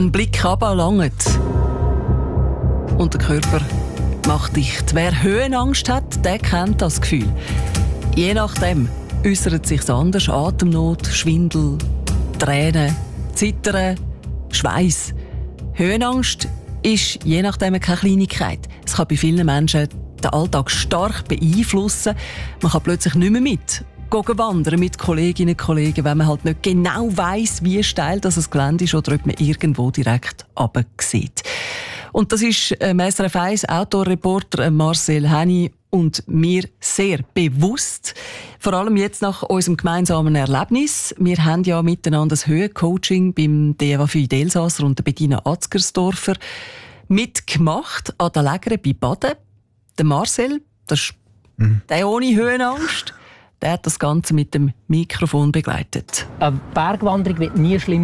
Ein Blick runterlangt. Und der Körper macht dicht. Wer Höhenangst hat, der kennt das Gefühl. Je nachdem äußert sich anders. Atemnot, Schwindel, Tränen, Zittern, Schweiß. Höhenangst ist je nachdem keine Kleinigkeit. Es kann bei vielen Menschen den Alltag stark beeinflussen. Man kann plötzlich nicht mehr mit wandern mit Kolleginnen und Kollegen, wenn man halt nicht genau weiss, wie steil das Gelände ist oder ob man irgendwo direkt runter sieht. Und das ist SRF 1 Outdoor-Reporter Marcel Henny und mir sehr bewusst. Vor allem jetzt nach unserem gemeinsamen Erlebnis. Wir haben ja miteinander das Höhencoaching beim DEWA Elsasser und der Bettina Atzgersdorfer mitgemacht an der Lägere bei Baden. Der Marcel, das ist der ohne Höhenangst, der hat das Ganze mit dem Mikrofon begleitet. Eine Bergwanderung wird nie schlimmer.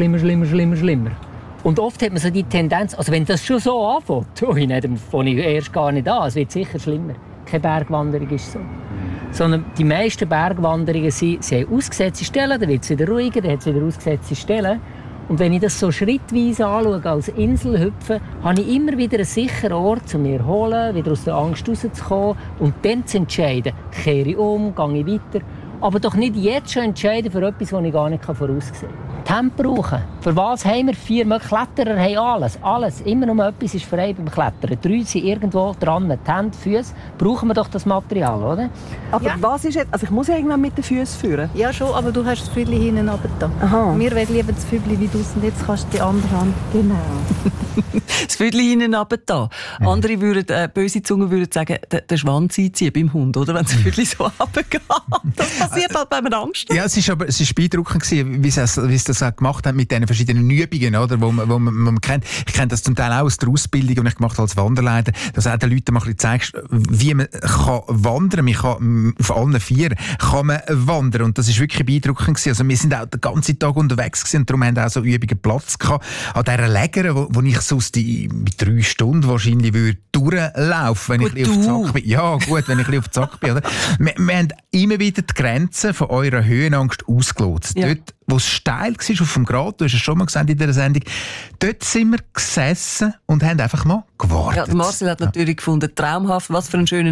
Und oft hat man so die Tendenz, also wenn das schon so anfängt, dann fange ich erst gar nicht an, es wird sicher schlimmer. Keine Bergwanderung ist so. Sondern die meisten Bergwanderungen sie haben ausgesetzte Stellen, dann wird es wieder ruhiger, dann hat es wieder ausgesetzte Stellen. Und wenn ich das so schrittweise anschaue, als Inselhüpfen, habe ich immer wieder einen sicheren Ort, um mich zu erholen, wieder aus der Angst rauszukommen und dann zu entscheiden, kehre ich um, gehe ich weiter. Aber doch nicht jetzt schon entscheiden für etwas, das ich gar nicht voraussehen kann. Tempo brauchen. Für was haben wir 4? Wir Kletterer haben alles. Immer nur etwas ist frei beim Klettern. 3 sind irgendwo dran. Die Hände, die Füße. Brauchen wir doch das Material, oder? Aber ja. Was ist jetzt? Also ich muss irgendwann mit den Füßen führen. Ja schon, aber du hast das Füdli hinten runter da. Wir wollen lieber das Füdli wie draussen. Jetzt kannst du die andere Hand. Genau. Das Füdli hinten runter da. Andere würden, böse Zungen würden sagen, den Schwanz einziehen beim Hund, oder? Wenn das Füdli so runtergeht. Das passiert halt, wenn man Angst hat. Ja, es ist beeindruckend gewesen, wie sie das gemacht haben mit diesen verschiedenen Übungen, oder, wo man kennt. Ich kenne das zum Teil auch aus der Ausbildung, die ich gemacht habe als Wanderleiter, dass auch den Leuten mal ein bisschen zeigst, wie man kann wandern. Man kann auf allen 4 kann man wandern. Und das ist wirklich beeindruckend gewesen. Also wir sind auch den ganzen Tag unterwegs gewesen und darum haben auch so Übungen Platz gehabt. An dieser Lägere, wo ich sonst mit 3 Stunden wahrscheinlich würde durchlaufen, wenn ich auf den Sack bin. Ja, gut, wenn ich auf den Sack bin. Oder? Wir haben immer wieder die Grenzen von eurer Höhenangst ausgelotst. Ja. Dort, wo es steil war auf dem Grat, du hast es schon mal gesagt in dieser Sendung, dort sind wir gesessen und haben einfach mal gewartet. Ja, Marcel hat natürlich gefunden, traumhaft, was für ein schöner